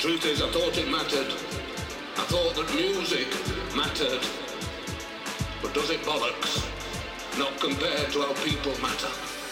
Truth is, I thought it mattered. I thought that music mattered. But does it bollocks? Not compared to how people matter.